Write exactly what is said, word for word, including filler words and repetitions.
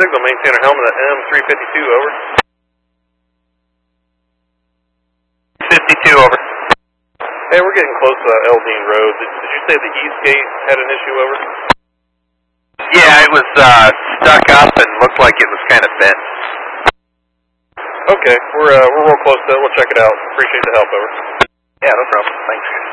signal, maintain our helmet at M three fifty-two, over. fifty-two, over. Hey, we're getting close to Eldine Road. Did, did you say the east gate had an issue, over? Yeah, it was uh, stuck up and looked like it was kind of bent. Okay, we're uh, we're real close to it. We'll check it out. Appreciate the help, over. Yeah, no problem. Thanks.